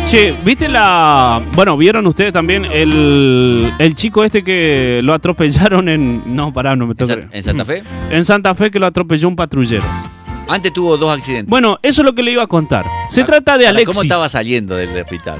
Che, ¿viste la...? Bueno, ¿vieron ustedes también el chico este que lo atropellaron en... No, pará, no me toca. ¿En Santa Fe? En Santa Fe, que lo atropelló un patrullero. Antes tuvo 2 accidentes. Bueno, eso es lo que le iba a contar. Se trata de Alexis. ¿Cómo estaba saliendo del hospital?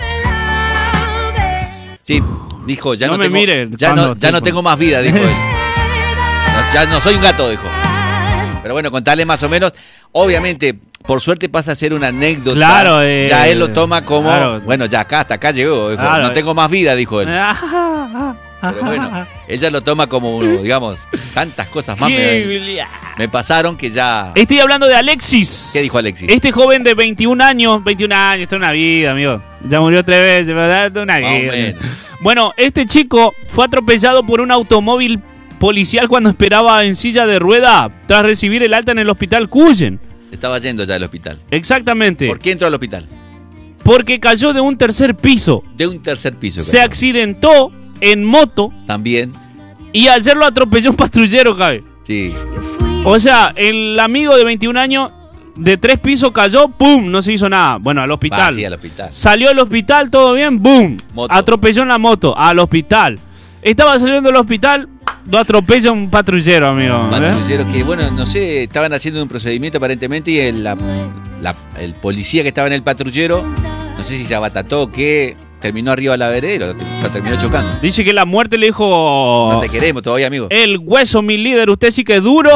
Sí, dijo, ya no, me tengo, mire, ya no tengo más vida, dijo él. Ya no soy un gato, dijo. Pero bueno, contarle más o menos. Obviamente, por suerte pasa a ser una anécdota. Claro, ya él lo toma como, claro. bueno, ya hasta acá llegó. Dijo, Claro, no tengo más vida, dijo él. Pero bueno, ella lo toma como, digamos, tantas cosas más me pasaron que ya... Estoy hablando de Alexis. ¿Qué dijo Alexis? Este joven de 21 años, está en una vida, amigo. Ya murió 3 veces, ¿verdad? Está una vida. Bueno, este chico fue atropellado por un automóvil policial cuando esperaba en silla de rueda tras recibir el alta en el hospital Cuyen. Estaba yendo ya al hospital. Exactamente. ¿Por qué entró al hospital? Porque cayó de un tercer piso. De un tercer piso. Se accidentó en moto. También. Y ayer lo atropelló un patrullero, Javi. Sí. O sea, el amigo de 21 años de 3 pisos cayó, ¡pum! No se hizo nada. Bueno, al hospital. Sí, al hospital. Salió al hospital, todo bien, ¡boom! Moto. Atropelló en la moto, al hospital. Estaba saliendo del hospital, lo atropella un patrullero, amigo. Un patrullero que, bueno, no sé, estaban haciendo un procedimiento aparentemente y el policía que estaba en el patrullero, no sé si se abatató o qué, terminó arriba de la vereda, lo terminó chocando. Dice que la muerte le dijo... No te queremos todavía, amigo. El hueso, mi líder, usted sí que es duro.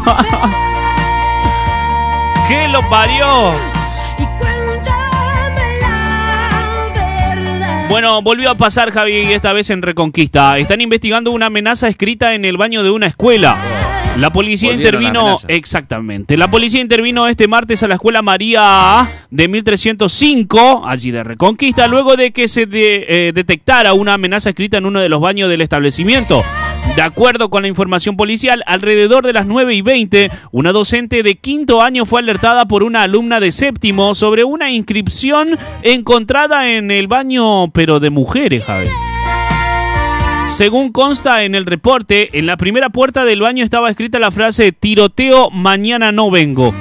¿Qué lo parió? Bueno, volvió a pasar, Javi, esta vez en Reconquista. Están investigando una amenaza escrita en el baño de una escuela. La policía intervino... Exactamente. La policía intervino este martes a la escuela María de 1305, allí de Reconquista, luego de que se detectara una amenaza escrita en uno de los baños del establecimiento. De acuerdo con la información policial, alrededor de las 9:20, una docente de 5º año fue alertada por una alumna de 7º sobre una inscripción encontrada en el baño, pero de mujeres, Javi. Según consta en el reporte, en la primera puerta del baño estaba escrita la frase "tiroteo, mañana no vengo".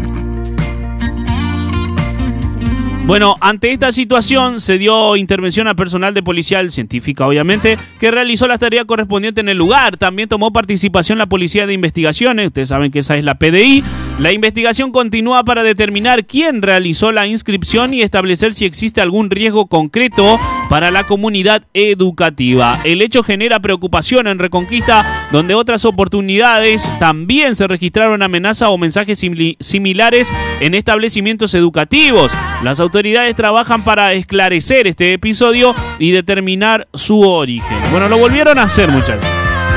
Bueno, ante esta situación se dio intervención a personal de policial científica, obviamente, que realizó las tareas correspondientes en el lugar. También tomó participación la Policía de Investigaciones, ustedes saben que esa es la PDI. La investigación continúa para determinar quién realizó la inscripción y establecer si existe algún riesgo concreto para la comunidad educativa. El hecho genera preocupación en Reconquista, donde otras oportunidades también se registraron amenazas o mensajes similares en establecimientos educativos. Las autoridades trabajan para esclarecer este episodio y determinar su origen. Bueno, lo volvieron a hacer, muchachos.